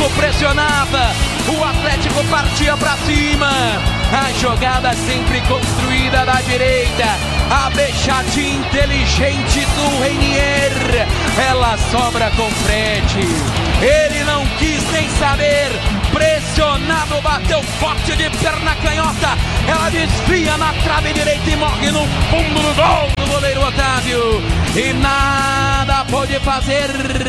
Atlético pressionava, o Atlético partia para cima. A jogada sempre construída da direita, a bechadinha inteligente do Reinier, ela sobra com Fred. Ele não quis nem saber, pressionado, bateu forte de perna canhota, ela desvia na trave direita e morre no fundo do gol do goleiro Otávio. E nada pôde fazer.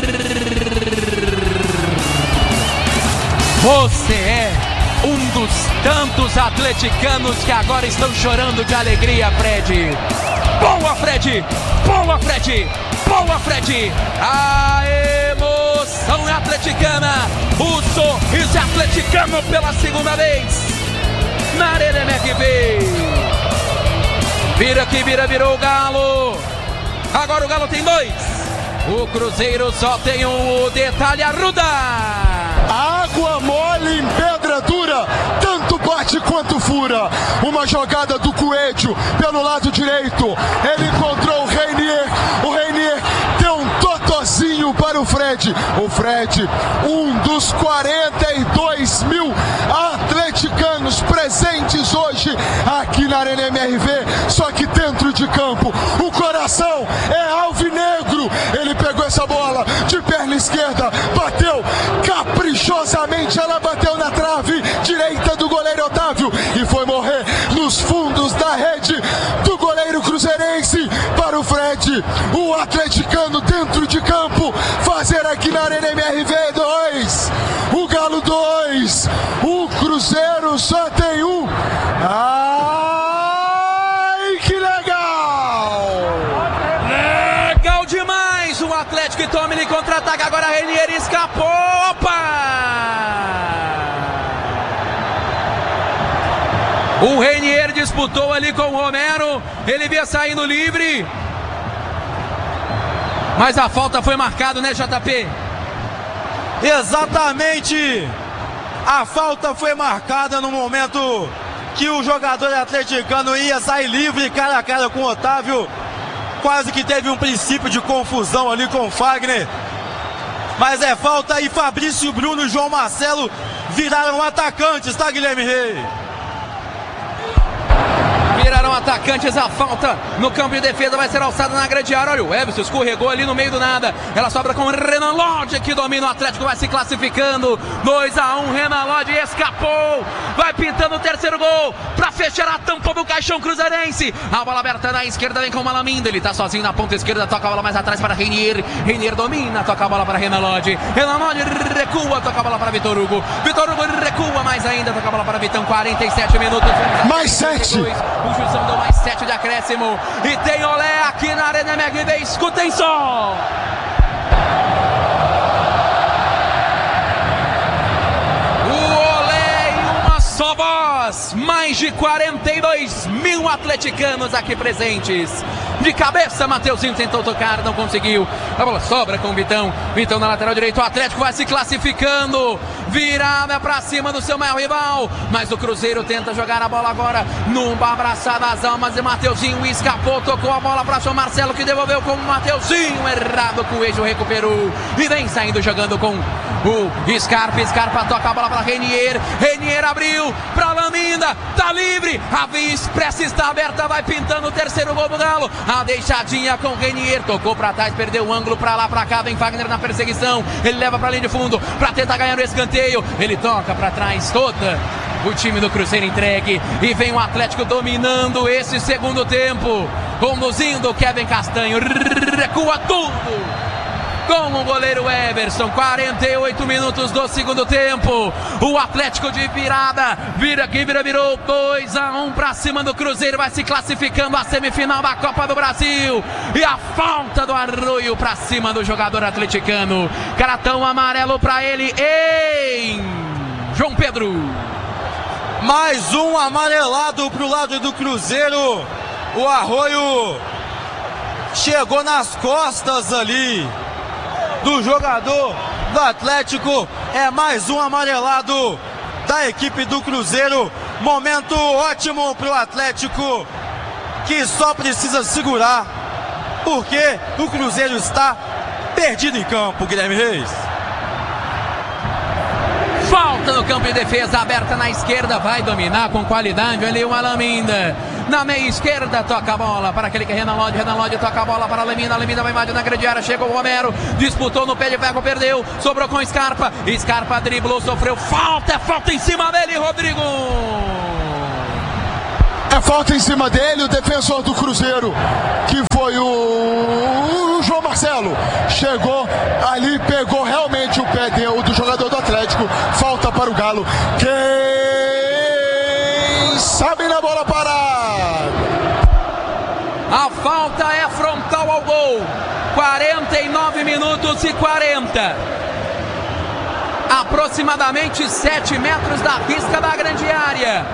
Você é um dos tantos atleticanos que agora estão chorando de alegria, Fred. Boa, Fred! Boa, Fred! Boa, Fred! A emoção é atleticana. O sorriso é atleticano pela segunda vez na Arena MRV. Vira que vira, virou o Galo. Agora o Galo tem 2. O Cruzeiro só tem um detalhe, Arruda. Água mole em pedra dura, tanto bate quanto fura. Uma jogada do Coelho pelo lado direito, ele encontrou o Reinier deu um totozinho para o Fred. O Fred, um dos 42 mil atleticanos presentes hoje aqui na Arena MRV, só que dentro de campo o coração é alvinegro. Ele pegou essa bola de perna esquerda, bateu caprichosamente, ela bateu na trave direita do goleiro Otávio e foi morrer nos fundos da rede do goleiro cruzeirense. Para o Fred, o atleticano dentro de campo, fazer aqui na Arena MRV 2, o Galo 2, o Cruzeiro só tem 1. Ai, que legal! Legal demais! O Atlético e toma, ele contra-ataque, agora Reinier escapou, o Reinier disputou ali com o Romero, ele vinha saindo livre, mas a falta foi marcada, né, JP? Exatamente, a falta foi marcada no momento que o jogador atleticano ia sair livre, cara a cara com o Otávio. Quase que teve um princípio de confusão ali com o Fagner, mas é falta e Fabrício Bruno e João Marcelo viraram atacantes, tá, Guilherme Rey? Viraram atacantes, a falta no campo de defesa vai ser alçada na grande área. Olha, o Everson escorregou ali no meio do nada. Ela sobra com o Renan Lodge, que domina o Atlético, vai se classificando. 2-1, Renan Lodge escapou. Vai pintando o terceiro gol para fechar a tampa do caixão cruzeirense. A bola aberta na esquerda, vem com o Malamindo. Ele tá sozinho na ponta esquerda, toca a bola mais atrás para Reinier. Reinier domina, toca a bola para Renan Lodge. Renan Lodge recua, toca a bola para Vitor Hugo. Vitor Hugo recua mais ainda, toca a bola para Vitão. 47 minutos. Mais 7. O juizão deu mais 7 de acréscimo. E tem Olé aqui na Arena MRV. Escutem só. O Olé em uma só voz. Mais de 42 mil atleticanos aqui presentes. De cabeça, Mateuzinho tentou tocar, não conseguiu. A bola sobra com o Vitão. Vitão na lateral direita. O Atlético vai se classificando. Virada pra cima do seu maior rival. Mas o Cruzeiro tenta jogar a bola agora numa abraçada às almas. E Mateuzinho escapou, tocou a bola para o Marcelo, que devolveu com o Mateuzinho. Errado, o Coelho recuperou. E vem saindo jogando com o Scarpa. Scarpa toca a bola para Reinier. Reinier abriu para Laminda. Tá livre. A via expressa está aberta. Vai pintando o terceiro gol do Galo. A deixadinha com o Reinier. Tocou para trás, perdeu o ângulo para lá, para cá. Vem Fagner na perseguição. Ele leva para a linha de fundo para tentar ganhar o escanteio. Ele toca para trás, toda o time do Cruzeiro entregue. E vem o Atlético dominando esse segundo tempo. Conduzindo o Kevin Castanho. Recua tudo com o goleiro Everson. 48 minutos do segundo tempo. O Atlético de virada. Vira quem vira, virou 2-1 pra cima do Cruzeiro. Vai se classificando a semifinal da Copa do Brasil. E a falta do Arroio pra cima do jogador atleticano. Cartão amarelo pra ele em João Pedro. Mais um amarelado pro lado do Cruzeiro. O Arroio chegou nas costas ali do jogador do Atlético. É mais um amarelado da equipe do Cruzeiro. Momento ótimo para o Atlético, que só precisa segurar, porque o Cruzeiro está perdido em campo, Guilherme Reis. Falta no campo de defesa, aberta na esquerda, vai dominar com qualidade ali o Alaminda. Na meia esquerda, toca a bola para aquele que é Renan Lodge toca a bola para Alaminda vai invadindo na grande área, chegou o Romero, disputou no pé de ferro, perdeu, sobrou com Scarpa driblou, sofreu falta, é falta em cima dele, Rodrigo! É falta em cima dele, o defensor do Cruzeiro, que foi o João Marcelo, chegou ali, pegou realmente o pé do jogador do Atlético, falta para o Galo. Quem sabe na bola parada? A falta é frontal ao gol, 49 minutos e 40. Aproximadamente 7 metros da risca da grande área.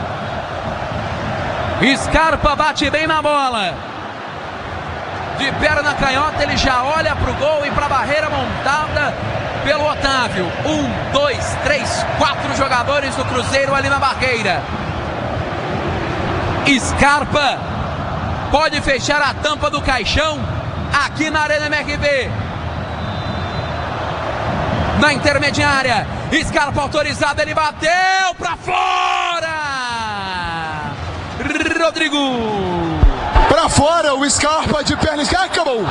Scarpa bate bem na bola. De perna canhota, ele já olha para o gol e para a barreira montada pelo Otávio. 1, 2, 3, 4 jogadores do Cruzeiro ali na barreira. Scarpa pode fechar a tampa do caixão aqui na Arena MRV. Na intermediária, Scarpa autorizado, ele bateu para fora. Rodrigo. Para fora, o Scarpa de perna esquerda, acabou.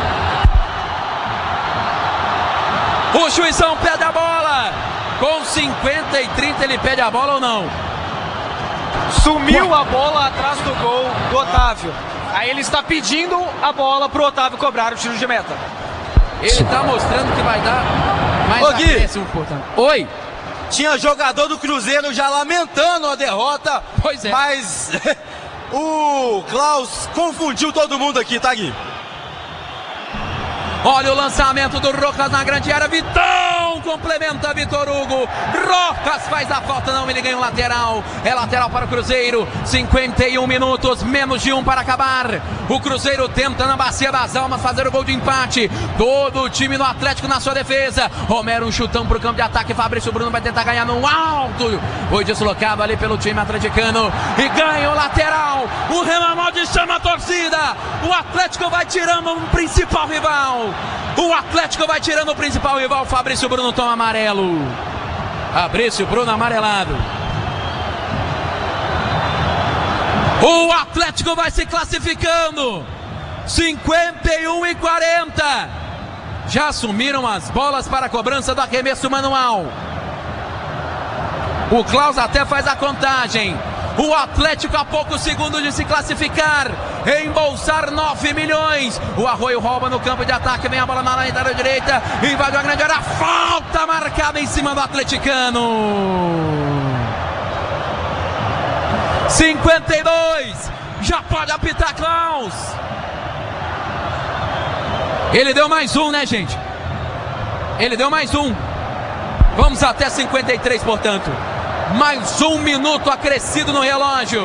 O juizão pede a bola. Com 50 e 30 ele pede a bola ou não? Sumiu a bola atrás do gol do Otávio. Aí ele está pedindo a bola pro Otávio cobrar o tiro de meta. Ele está mostrando que vai dar mais acréscimo, portanto. Oi. Tinha jogador do Cruzeiro já lamentando a derrota. Pois é. Mas o Klaus confundiu todo mundo aqui, tá, Gui? Olha o lançamento do Rojas na grande área. Vitão complementa Vitor Hugo. Rojas faz a falta, não, ele ganha um lateral. É lateral para o Cruzeiro. 51 minutos, menos de 1 para acabar. O Cruzeiro tenta na Bacia das Almas fazer o gol de empate. Todo o time do Atlético na sua defesa. Romero, um chutão para o campo de ataque. Fabrício Bruno vai tentar ganhar no alto. Foi deslocado ali pelo time atleticano e ganha o lateral. O Renan Lodge chama a torcida. O Atlético vai tirando o principal rival. O Atlético vai tirando o principal rival. Fabrício Bruno toma amarelo. Fabrício Bruno amarelado. O Atlético vai se classificando. 51 e 40. Já assumiram as bolas para a cobrança do arremesso manual. O Klaus até faz a contagem. O Atlético a poucos segundos de se classificar, embolsar 9 milhões. O Arroio rouba no campo de ataque, vem a bola na lateral direita, invade a grande área, falta marcada em cima do atleticano. 52, já pode apitar Klaus. Ele deu mais um, né, gente? Ele deu mais um. Vamos até 53, portanto. Mais 1 minuto acrescido no relógio.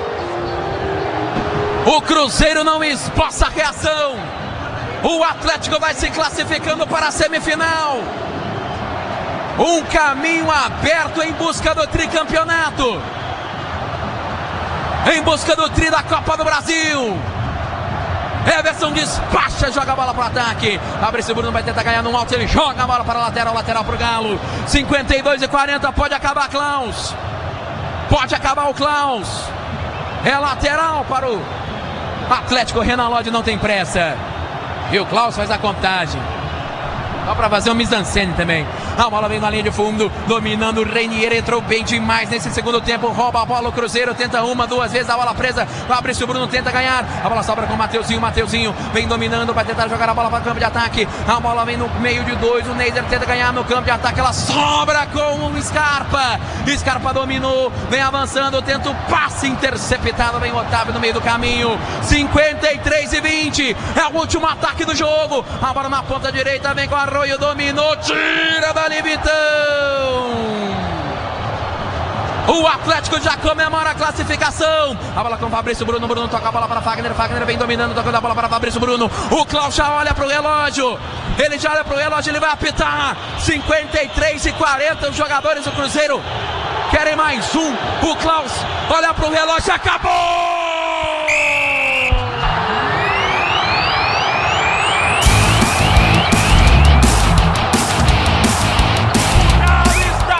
O Cruzeiro não esboça a reação. O Atlético vai se classificando para a semifinal. Um caminho aberto em busca do tricampeonato. Em busca do tri da Copa do Brasil. Everson despacha, joga a bola para o ataque. Fabrício Bruno vai tentar ganhar no alto. Ele joga a bola para a lateral para o Galo. 52 e 40, pode acabar Klaus. Pode acabar o Klaus. É lateral para o Atlético. Renan Lodge não tem pressa. E o Klaus faz a contagem. Só para fazer um mise-en-scène também. A bola vem na linha de fundo, dominando o Reinier, entrou bem demais nesse segundo tempo, rouba a bola o Cruzeiro, tenta 1, 2 vezes, a bola presa, Fabrício Bruno tenta ganhar, a bola sobra com o Mateuzinho vem dominando, vai tentar jogar a bola para o campo de ataque, a bola vem no meio de 2, o Neider tenta ganhar no campo de ataque, ela sobra com o Scarpa dominou, vem avançando, tenta o passe interceptado, vem o Otávio no meio do caminho, 53 e 20, é o último ataque do jogo, a bola na ponta direita, vem com o Arroio, dominou, tira da Vitão. O Atlético já comemora a classificação. A bola com o Fabrício Bruno. Bruno toca a bola para Fagner. Fagner vem dominando, tocando a bola para Fabrício Bruno. O Klaus já olha para o relógio. Ele já olha para o relógio, ele vai apitar. 53 e 40. Os jogadores do Cruzeiro querem mais um. O Klaus olha para o relógio. Acabou!